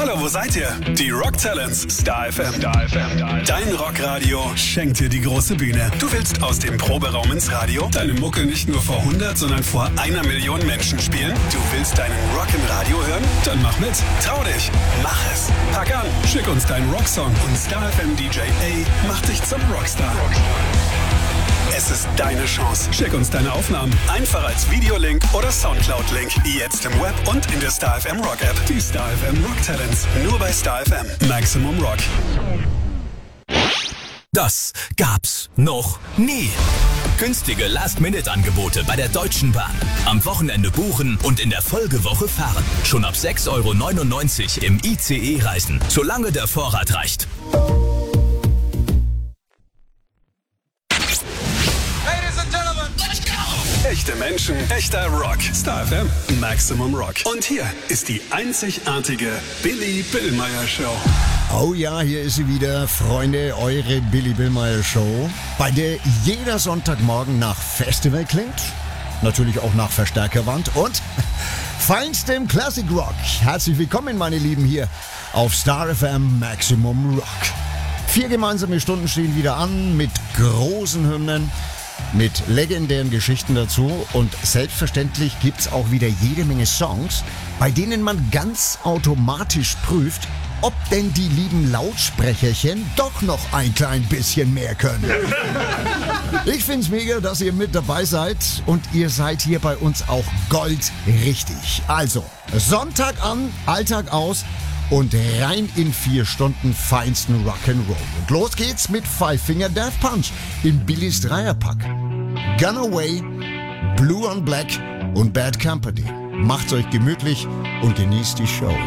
Hallo, wo seid ihr? Die Rock Talents, Star FM. Dein Rockradio schenkt dir die große Bühne. Du willst aus dem Proberaum ins Radio deine Mucke nicht nur vor 100, sondern vor 1 Million Menschen spielen? Du willst deinen Rock im Radio hören? Dann mach mit. Trau dich. Mach es. Pack an. Schick uns deinen Rocksong und Star FM DJ A macht dich zum Rockstar. Es ist deine Chance. Schick uns deine Aufnahmen einfach als Videolink oder Soundcloud-Link. Jetzt im Web und in der Star FM Rock App. Die Star FM Rock Talents. Nur bei Star FM. Maximum Rock. Das gab's noch nie. Günstige Last-Minute-Angebote bei der Deutschen Bahn. Am Wochenende buchen und in der Folgewoche fahren. Schon ab 6,99 € im ICE reisen, solange der Vorrat reicht. Echte Menschen, echter Rock. Star FM, Maximum Rock. Und hier ist die einzigartige Billy Billmeyer Show. Oh ja, hier ist sie wieder, Freunde, eure Billy Billmeyer Show, bei der jeder Sonntagmorgen nach Festival klingt, natürlich auch nach Verstärkerwand und feinstem Classic Rock. Herzlich willkommen, meine Lieben, hier auf Star FM Maximum Rock. 4 gemeinsame Stunden stehen wieder an mit großen Hymnen, mit legendären Geschichten dazu und selbstverständlich gibt's auch wieder jede Menge Songs, bei denen man ganz automatisch prüft, ob denn die lieben Lautsprecherchen doch noch ein klein bisschen mehr können. Ich find's mega, dass ihr mit dabei seid und ihr seid hier bei uns auch goldrichtig. Also, Sonntag an, Alltag aus und rein in 4 Stunden feinsten Rock'n'Roll. Und los geht's mit Five Finger Death Punch in Billys Dreierpack. Gunaway, Blue on Black und Bad Company. Macht's euch gemütlich und genießt die Show.